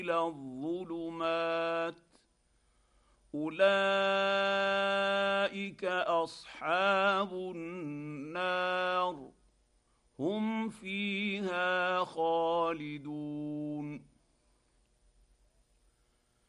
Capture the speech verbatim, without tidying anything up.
إلى الظلمات أولئك أصحاب النار هم فيها خالدون